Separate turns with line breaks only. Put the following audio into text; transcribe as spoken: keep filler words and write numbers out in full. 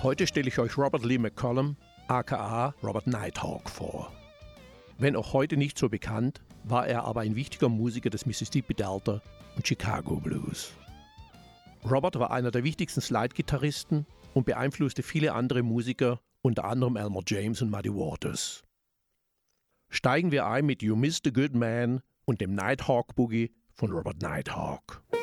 Heute stelle ich euch Robert Lee McCollum, aka Robert Nighthawk, vor. Wenn auch heute nicht so bekannt, war er aber ein wichtiger Musiker des Mississippi Delta und Chicago Blues. Robert war einer der wichtigsten Slide-Gitarristen und beeinflusste viele andere Musiker, unter anderem Elmer James und Muddy Waters. Steigen wir ein mit You Missed a Good Man und dem Nighthawk Boogie von Robert Nighthawk.